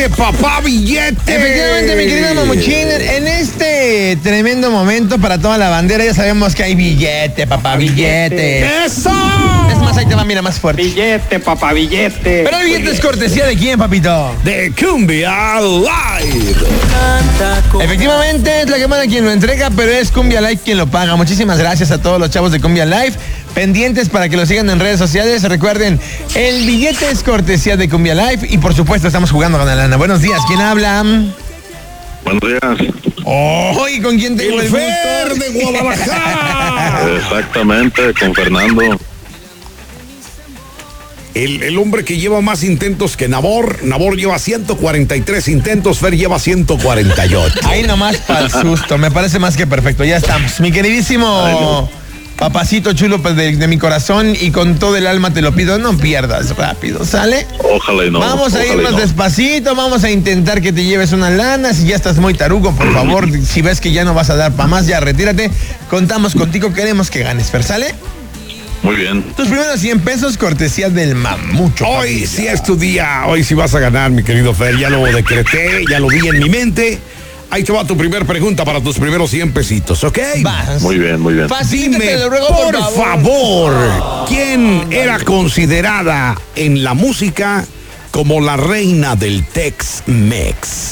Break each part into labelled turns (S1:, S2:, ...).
S1: papá billete.
S2: Efectivamente, mi querido Mamuchín, en este tremendo momento para toda la bandera ya sabemos que hay billete, papá, billete.
S1: ¡Eso!
S2: Es más, ahí te va, mira, más fuerte.
S3: Billete, papá, billete.
S2: Pero el billete es cortesía de quién, papito.
S1: De Cumbia Live.
S2: Efectivamente, es la Gemana quien lo entrega, pero es Cumbia Live quien lo paga. Muchísimas gracias a todos los chavos de Cumbia Live. Pendientes para que lo sigan en redes sociales. Recuerden, el billete es cortesía de Cumbia Live y por supuesto estamos jugando con la lana. Buenos días, ¿quién habla?
S4: Buenos días.
S2: Oh, ¿y con quién tengo el
S1: Fer
S2: gusto?
S1: de Guadalajara.
S4: Exactamente, con Fernando.
S1: El hombre que lleva más intentos que Nabor. Nabor lleva 143 intentos, Fer lleva 148.
S2: Ahí nomás para el susto, me parece más que perfecto. Ya estamos. Mi queridísimo papacito chulo de mi corazón y con todo el alma te lo pido, no pierdas rápido, ¿sale?
S4: Ojalá y no.
S2: Vamos a
S4: ojalá y
S2: irnos
S4: no.
S2: despacito, vamos a intentar que te lleves una lana. Si ya estás muy tarugo, por favor, si ves que ya no vas a dar para más, ya retírate. Contamos contigo, queremos que ganes, Fer, ¿sale?
S4: Muy bien.
S2: Tus primeros 100 pesos, cortesía del mamucho.
S1: Hoy sí es tu día, hoy sí vas a ganar, mi querido Fer. Ya lo decreté, ya lo vi en mi mente. Ahí te va tu primer pregunta para tus primeros 100 pesitos, ¿ok?
S2: Vas.
S4: Muy bien, muy bien.
S2: Facilítate,
S1: Dime,
S2: te lo ruego,
S1: por favor, ¿quién era considerada en la música como la reina del Tex-Mex?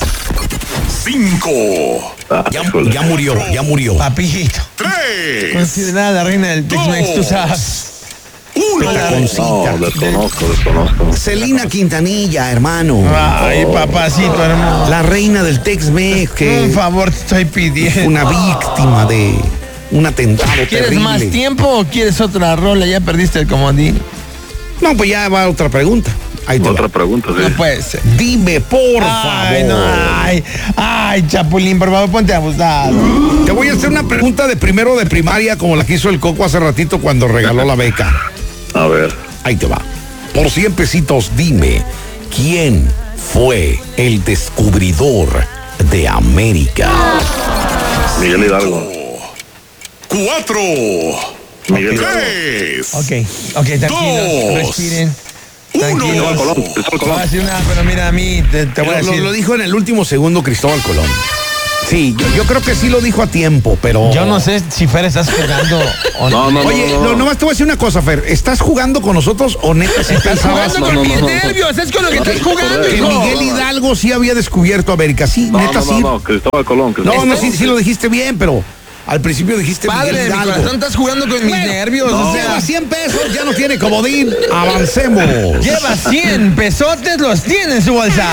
S1: 5.
S4: Híjole.
S1: Ya murió.
S2: Papito.
S1: 3.
S2: Considerada la reina del Tex-Mex, tú sabes.
S1: 1.
S4: No, desconozco.
S1: Celina Quintanilla, hermano.
S2: Ay, papacito, hermano.
S1: La reina del Tex-Mex, que
S2: Un favor te estoy pidiendo.
S1: una víctima de un atentado
S2: ¿Quieres
S1: terrible.
S2: más tiempo o quieres otra rola? Ya perdiste el comodín.
S1: No, pues ya va otra pregunta. Ahí te
S4: Otra
S1: va.
S4: pregunta, sí.
S2: No puede ser.
S1: Dime, por
S2: Ay,
S1: favor.
S2: no, ay, Chapulín, por favor, ponte abusado.
S1: Te voy a hacer una pregunta de primero de primaria, como la que hizo el Coco hace ratito cuando regaló la beca.
S4: A ver.
S1: Ahí te va. Por 100 pesitos, dime, ¿quién fue el descubridor de América?
S4: Miguel Hidalgo.
S1: 4.
S4: Miguel Hidalgo.
S1: 3.
S2: Ok, tranquilos, respiren. Tranquilos.
S4: Colón, Cristóbal
S2: Te voy a
S4: Colón.
S2: decir una, pero mira, a mí te voy a decir.
S1: Lo dijo en el último segundo Cristóbal Colón. Sí, yo creo que sí lo dijo a tiempo, pero...
S2: Yo no sé si Fer estás jugando o no.
S4: No,
S1: Oye, nomás te voy a decir una cosa, Fer. ¿Estás jugando con nosotros o neta si
S2: Estás
S1: pensabas
S2: jugando con mis
S4: no.
S2: nervios, es con lo que estás
S4: Ok,
S2: jugando,
S4: correcto.
S1: que
S2: hijo.
S1: Miguel Hidalgo sí había descubierto América? Sí, neta sí.
S4: No, Cristóbal Colón.
S1: No, sí lo dijiste bien, pero al principio dijiste
S2: Padre
S1: Miguel
S2: de mi
S1: Hidalgo.
S2: corazón, estás jugando con mis nervios, o sea.
S1: Lleva 100 pesos, ya no tiene comodín. Avancemos.
S2: Lleva 100 pesotes, los tiene en su bolsa.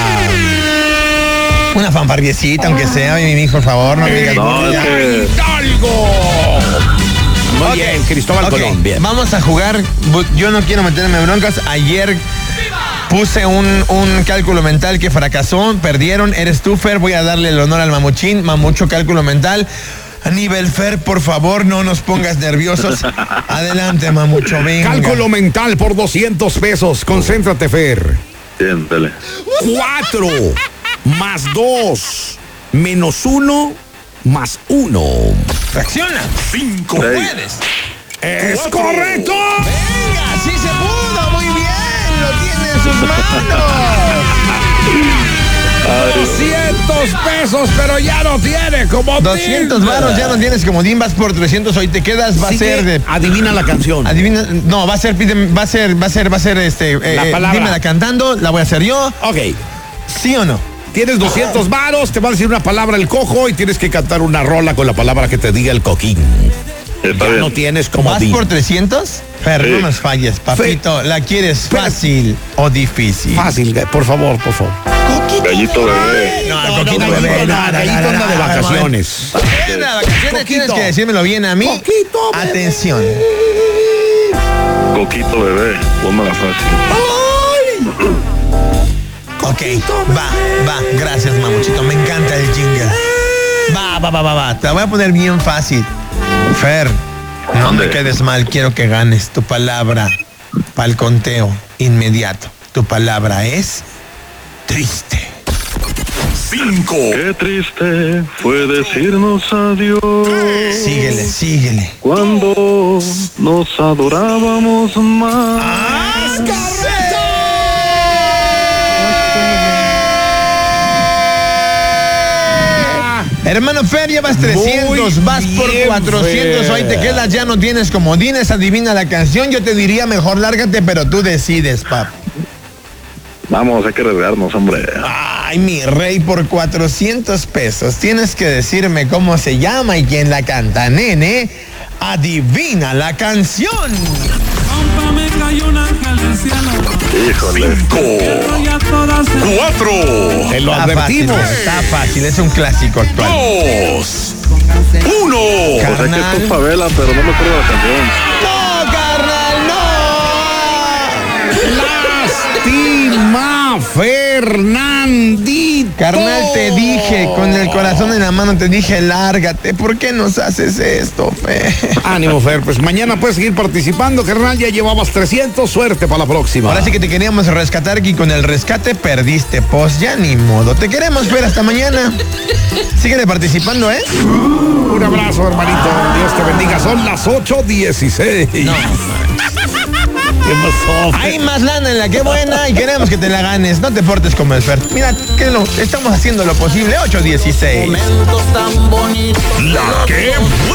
S2: Una fanfarriecita, aunque sea, mi hijo, por favor, no digas.
S4: No, es que...
S1: Hidalgo. Muy
S2: Ok,
S1: bien, Cristóbal
S2: ok,
S1: Colón. Bien.
S2: Vamos a jugar. Yo no quiero meterme en broncas. Ayer puse un cálculo mental que fracasó. Perdieron. Eres tú, Fer. Voy a darle el honor al mamuchín. Mamucho cálculo mental. A nivel Fer, por favor, no nos pongas nerviosos. Adelante, mamucho, venga.
S1: Cálculo mental por 200 pesos. Concéntrate, Fer.
S4: Bien, dale.
S1: 4 más 2 menos 1 más 1.
S2: Fracciona.
S1: 5.
S2: Puedes.
S1: ¡Es correcto!
S2: Venga, sí se pudo. Muy bien. Lo tiene en sus manos.
S1: 200 pesos, pero ya no tiene como
S2: 200 varos, ya no tienes comodín, vas por 300, hoy te quedas, va a ser de...
S1: Adivina la canción.
S2: Adivina, no, va a ser
S1: La palabra.
S2: dímela cantando, la voy a hacer yo,
S1: Ok.
S2: ¿sí o no?
S1: Tienes 200 varos, te va a decir una palabra el cojo y tienes que cantar una rola con la palabra que te diga el coquín.
S4: Está
S1: Ya
S4: bien.
S1: no tienes
S2: ¿Vas
S1: comodín.
S2: por 300? Fer,
S4: Sí.
S2: no nos falles, papito, ¿la quieres fácil o difícil?
S1: Fácil, por favor.
S4: Gallito bebé.
S2: No, Coquito
S1: Gallito
S2: bebé,
S1: no,
S2: no,
S1: Gallito anda de vacaciones.
S2: En las vacaciones tienes
S1: Coquito.
S2: que decírmelo bien a mí.
S1: Coquito bebé.
S2: Atención.
S4: Coquito bebé. Pónmela fácil.
S2: Ok, va, gracias, mamuchito, me encanta el jingle. Va, te la voy a poner bien fácil. Fer, no me quedes mal, quiero que ganes tu palabra para el conteo inmediato. Tu palabra es triste.
S1: 5.
S4: Qué triste fue decirnos adiós.
S2: Síguele.
S4: Cuando nos adorábamos más.
S2: Hermano Fer, llevas 300, vas por
S1: bien,
S2: 400,
S1: Fer.
S2: ahí te quedas, ya no tienes comodines, adivina la canción, yo te diría mejor lárgate, pero tú decides, pap.
S4: Vamos, hay que arriesgarnos, hombre.
S2: Ay, mi rey, por 400 pesos tienes que decirme cómo se llama y quién la canta, nene. Adivina la canción.
S5: Compa, me cayó un ángel del cielo.
S4: Híjole.
S1: 4. Te lo
S2: Está
S1: advertimos.
S2: fácil, está fácil, es un clásico actual.
S1: 2. 1.
S4: O sea que
S2: Carnal.
S4: esto es favela, pero no me acuerdo la canción.
S2: ¡No, carnal, no!
S1: Lástima, Fernandito.
S2: Carnal, te dije, con el corazón en la mano, te dije, lárgate. ¿Por qué nos haces esto, Fer?
S1: Ánimo, Fer, pues mañana puedes seguir participando, carnal. Ya llevabas 300. Suerte para la próxima.
S2: Ahora sí que te queríamos rescatar y con el rescate perdiste. Pues ya ni modo. Te queremos, Fer, hasta mañana. Síguele participando, ¿eh?
S1: Un abrazo, hermanito. Dios te bendiga. Son las 8:16.
S2: No.
S1: ¿Qué pasó?
S2: Hay más lana en la que buena y queremos que te la ganes. No te portes como el Fer. Mira, que no, estamos haciendo lo posible. 8:16.
S5: Momentos tan bonitos.
S1: La que